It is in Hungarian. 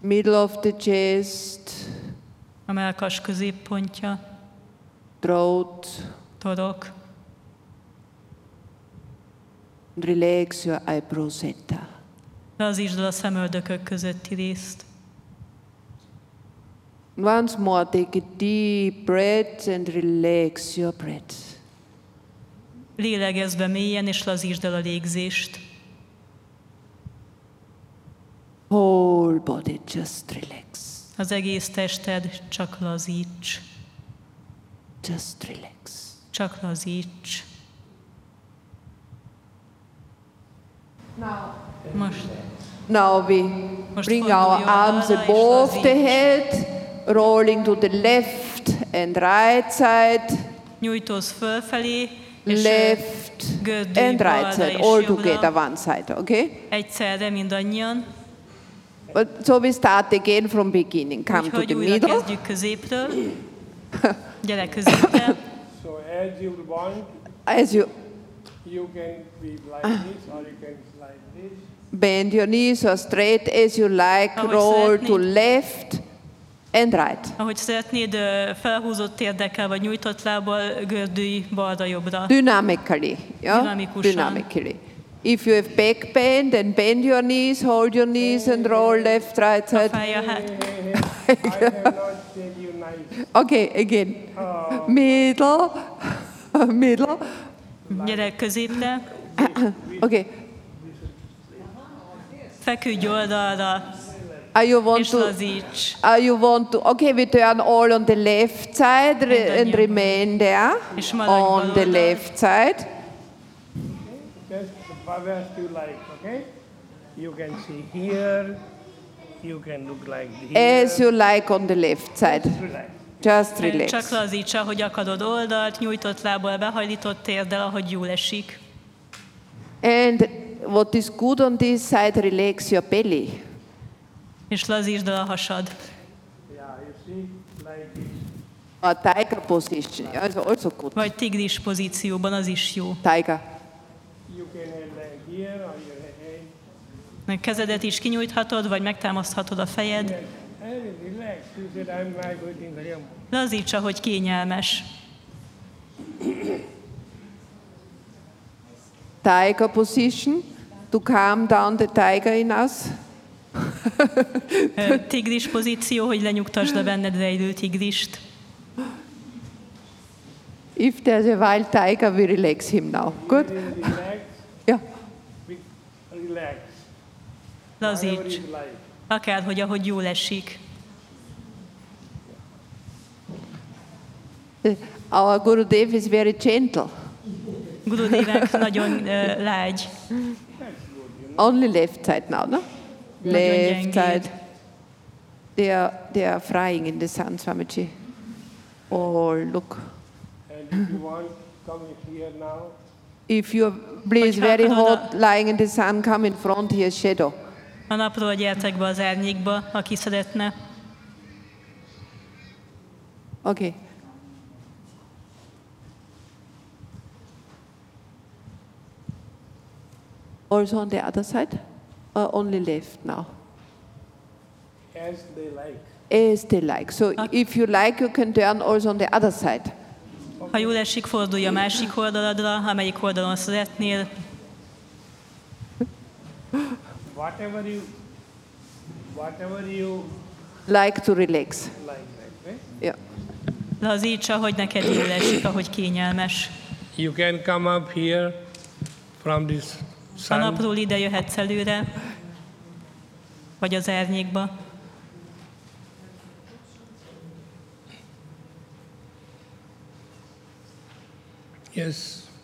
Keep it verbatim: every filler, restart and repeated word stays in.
middle of the chest, a mellkas középpontja, throat, torok, relax your eyebrow center. Lazítsd el a szemöldökök közötti részt. Once more, take a deep breath and relax your breath. Lélegezz be mélyen, és lazítsd el a légzést. Whole body just relax. Az egész tested csak lazíts. Just relax. Csak lazíts. Most. Now we Most bring fordulj our arms oldalra, és above the lazíts. head, rolling to the left and right side, Nyújtózz fölfelé, és left gördülj and right balra side, és all jobbra. together one side, okay? Egyszerre mindannyian. But, so we start again from beginning. Come to Úgyhogy the újra middle. kezdjük középről. Gyere középre. So as you want, As you you can be like this or you can like this. bend your knees or straight as you like, Ahogy roll to szeretnéd. left and right. Ahogy szeretnéd, ö, felhúzott térdekkel vagy nyújtott lábbal gördülj balra-jobbra. Dynamically, yeah? Dinamikusan. Dynamically. If you have back pain, then bend your knees, hold your knees and roll left, right A side. feje hát. I have not said you nice. Okay, again. Middle, middle. Gyere középre. Okay. Feküdj oldalra, Are you want és to? lazíts. Are you want to? Okay, we turn all on the left side re- and remain there És maradj on bal the oldal. left side. Just the best you like, okay? You can see here, you can look like here. As you like on the left side. Relax. Just Csak relax. lazíts, ahogy akarod oldalt, nyújtott lábbal, behajlított térdel, ahogy jól esik. And what is good on this side, relax your belly. És lazítsd el a hasad. Yeah, you see, like this. A tiger position is also good. Vagy tigris pozícióban, az is jó. Tiger. You can have like here or your hand. A kezedet is kinyújthatod, vagy megtámaszthatod a fejed. And relax. You said I'm not going to him. Lazíts, ahogy kényelmes. Tiger position to calm down the tiger in us. Ö, Tigris pozíció, hogy lenyugtasd a benned rejlő tigrist. If there's a wild tiger, we relax him now. Good? Relax. Yeah. Be- Relax. Whatever Lazíts. you like. Akárhogy, ahogy jól esik. Our Gurudev is very gentle. Gurudévek nagyon ö, lágy. Only left side now, no? Nagyon Left gyengéd. side. They are, they are frying in the sun, Swamiji. Oh, look. And if you want, come here now. If you please Hogyha very akarod a- hot, lying in the sun, come in front here, shadow. A napról gyertek be az árnyékba, aki szeretne. Okay. Also on the other side? Or only left now? As they like. As they like. So if you like, you can turn also on the other side. Ha jól esik, fordulj a másik oldaladra, amelyik oldalon szeretnél. Whatever you, whatever you Like to relax. like, like, right? Yeah. Lazíts, ahogy neked jól esik, ahogy kényelmes. You can come up here from this A sun. napról ide jöhetsz előre, vagy az árnyékba. Yes.